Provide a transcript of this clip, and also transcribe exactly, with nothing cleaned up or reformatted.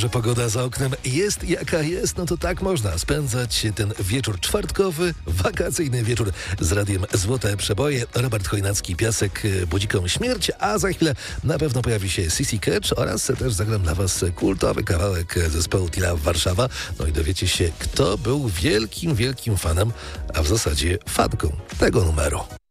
że pogoda za oknem jest jaka jest, no to tak można spędzać ten wieczór czwartkowy, wakacyjny wieczór z radiem Złote Przeboje. Robert Chojnacki, Piasek, Budzikom Śmierć, a za chwilę na pewno pojawi się C C Catch oraz też zagram dla was kultowy kawałek zespołu Tila Warszawa. No i dowiecie się, kto był wielkim, wielkim fanem, a w zasadzie fanką tego numeru.